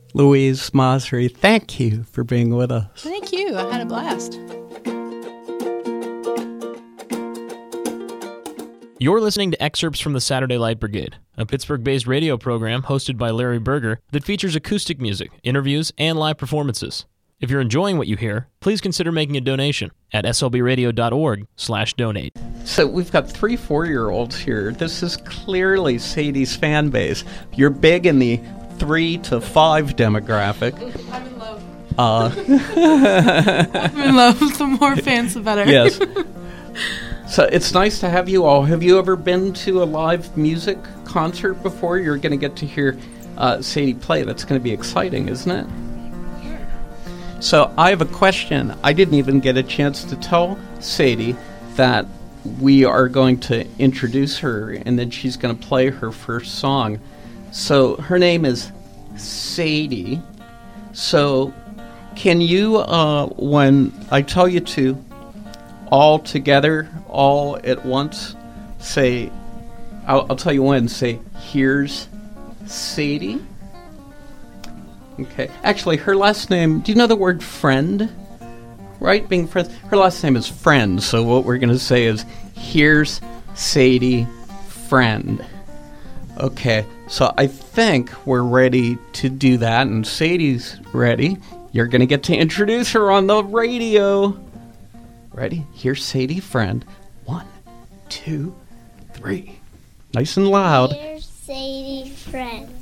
Louise Masri, thank you for being with us. Thank you. I had a blast. You're listening to excerpts from the Saturday Light Brigade, a Pittsburgh-based radio program hosted by Larry Berger that features acoustic music, interviews, and live performances. If you're enjoying what you hear, please consider making a donation at slbradio.org/donate. So we've got 3 4-year-olds here. This is clearly Sadie's fan base. You're big in the 3 to 5 demographic. I'm in love. Uh, I'm in love. The more fans, the better. Yes. So it's nice to have you all. Have you ever been to a live music concert before? You're going to get to hear Sadie play. That's going to be exciting, isn't it? So I have a question. I didn't even get a chance to tell Sadie that we are going to introduce her, and then she's going to play her first song. So her name is Sadie. So can you, when I tell you to, all together, all at once, say, I'll tell you when, say, here's Sadie? Okay. Actually, her last name, do you know the word friend? Right? Being friends. Her last name is Friend, so what we're going to say is, here's Sadie, friend. Okay, so I think we're ready to do that, and Sadie's ready. You're going to get to introduce her on the radio. Ready? Here's Sadie, friend. 1, 2, 3. Nice and loud. Here's Sadie, friend.